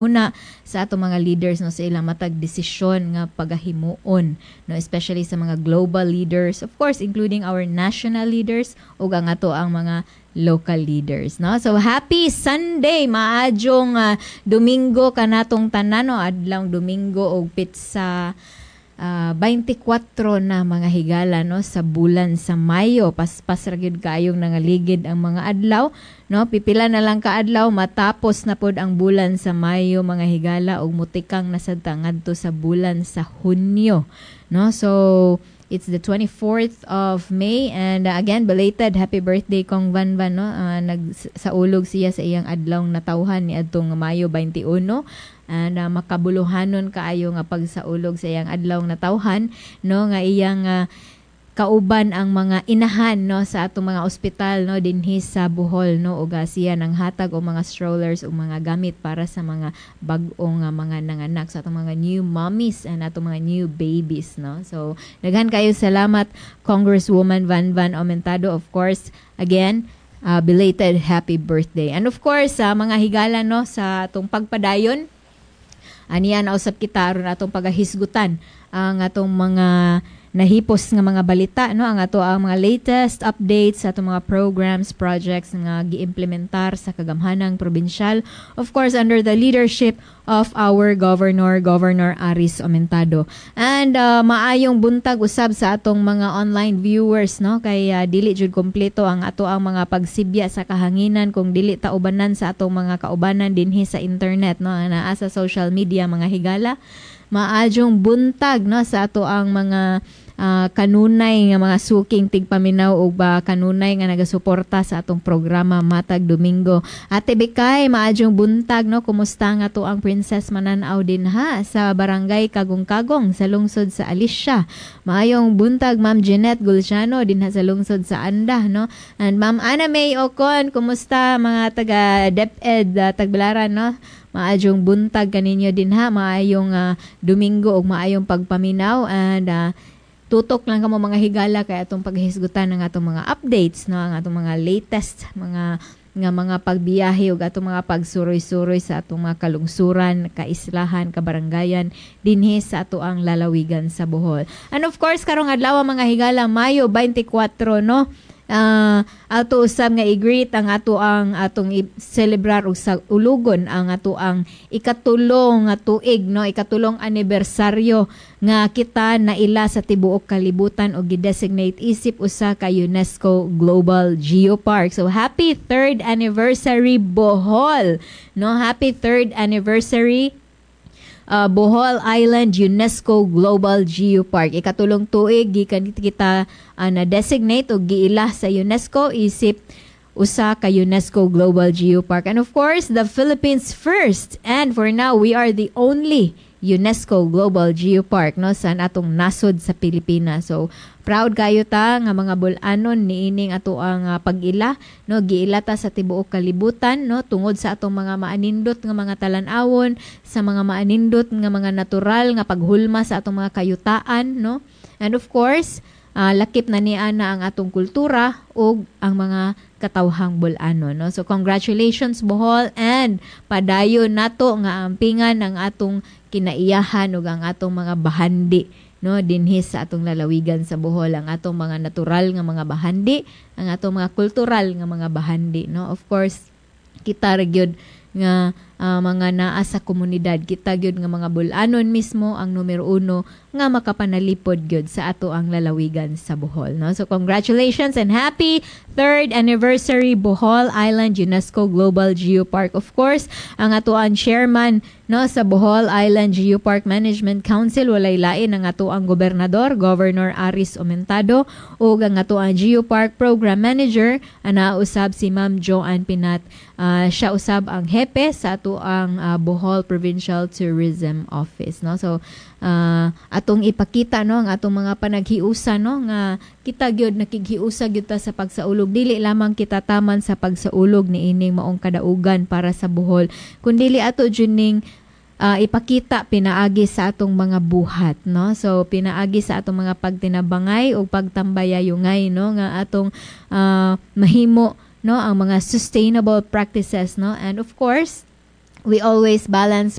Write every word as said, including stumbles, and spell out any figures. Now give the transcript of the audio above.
una sa ato mga leaders no sa ilang matag desisyon nga pagahimuon no especially sa mga global leaders, of course including our national leaders ug ang ato ang mga local leaders no. So happy Sunday, maadjong uh, Domingo kanatong tanan no, adlaw Domingo og pitsa uh, twenty-four na mga higala no sa bulan sa Mayo. Paspas ra gyud kaayong nangaligid ang mga adlaw no, pipila na lang ka adlaw matapos na pod ang bulan sa Mayo mga higala ug mutikang nasad ngadto sa bulan sa Hunyo no. So it's the twenty-fourth of May and uh, again belated happy birthday Kong Van Van no. Uh, nag sa ulog siya sa iyang adlaw natawhan ni adtong Mayo twenty-one and uh, makabuluhanon kaayo nga pagsaulog sa iyang adlaw natawhan no nga iyang uh, kauban ang mga inahan no sa atong mga ospital no dinhi sa Bohol no ug siya nang hatag og mga strollers ug mga gamit para sa mga bag-ong uh, mga nanganak sa atong mga new mommies and atong mga new babies no. So daghan kayo salamat Congresswoman Van Van Aumentado, of course again uh, belated happy birthday. And of course sa uh, mga higala no sa atong pagpadayon aniya na usab kita aron atong pagahisgutan ang atong mga nahipos nga mga balita no, ang ato ang mga latest updates sa atong mga programs, projects nga giimplementar sa kagamhanang probinsyal, of course under the leadership of our governor Governor Aris Aumentado. And uh, maayong buntag usab sa atong mga online viewers no kay uh, dili jud kompleto ang ato ang mga pagsibya sa kahanginan kung dili ta ubanan sa atong mga kaubanan dinhi sa internet no naa sa social media mga higala. Maadjong buntag no sa ato ang mga uh, kanunay nga mga suking tigpaminaw o ba kanunay nga nagasuporta sa atong programa matag Domingo. Ate Bikay, maadjong buntag no, kumusta nga to ang Princess Mananaw din ha sa barangay Kagong-Kagong sa lungsod sa Alicia. Maayong buntag Ma'am Jeanette Gulciano din ha sa lungsod sa Anda no. And Ma'am Ana May Ocon, kumusta mga taga DepEd uh, Tagbilaran no. Maayong buntag kaninyo din ha, maayong uh, Domingo ug maayong pagpaminaw and uh, tutok lang kamo mga higala kay atong paghisgutan ng atong mga updates no, ang atong mga latest mga nga mga pagbiyahe ug atong mga pagsuroy-suroy sa atong mga kalungsuran, kaislahan, kabarangayan dinhi sa ato ang lalawigan sa Bohol. And of course karong adlaw mga higala Mayo twenty-four no. Uh, ato usab nga i-greet ang ato ang atong i-celebrar og sa ulugon ang ato ang ikatulong nga tuig no, ikatulong anibersaryo nga kita naila sa tibuok kalibutan og gi-designate isip usa ka UNESCO Global Geopark. So happy third anniversary Bohol no, happy third anniversary Uh, Bohol Island UNESCO Global Geopark. Ikatulong tuig gikan kita uh, na designate o giila sa UNESCO isip usa ka UNESCO Global Geopark. And of course, the Philippines first. And for now, we are the only UNESCO Global Geopark no sa atong nasod sa Pilipinas. So proud kayo ta nga mga bul-anon niining ato ang uh, pag-ila no, giila ta sa tibuok kalibutan no tungod sa atong mga maanindot nga mga talan-awon, sa mga maanindot nga mga natural nga paghulma sa atong mga kayutaan no. And of course uh, lakip na ni ana ang atong kultura ug ang mga katawhang bul-anon no. So congratulations Bohol and padayon nato nga ampingan ang atong kinaiyahan ug ang atong mga bahandi no dinhi sa atong lalawigan sa Bohol, ang atong mga natural nga mga bahandi, ang atong mga kultural nga mga bahandi no. Of course kita ra gyud nga uh, mga naa sa komunidad, kita gyud nga mga bul-anon mismo ang numero uno nga makapanalipod gyud sa ato ang lalawigan sa Bohol no. So congratulations and happy third anniversary Bohol Island UNESCO Global Geopark. Of course ang ato ang chairman no sa Bohol Island Geopark Management Council walay lain ang ato ang gobernador Governor Aris Aumentado ug ang ato ang Geopark Program Manager ana usab si Ma'am Joanne Pinat. Uh, siya usab ang hepe sa ato ang uh, Bohol Provincial Tourism Office no. So uh, atong ipakita no ang atong mga panaghiusa no nga kita gyud nakighiusa gyud ta sa pagsaulog, dili lamang kita taman sa pagsaulog niining maong kadaugan para sa Bohol kundi ato jud ning Uh, ipakita pinaagi sa atong mga buhat no. So pinaagi sa atong mga pagtinabangay o pagtambayayungay no nga atong uh, mahimo no ang mga sustainable practices no. And of course we always balance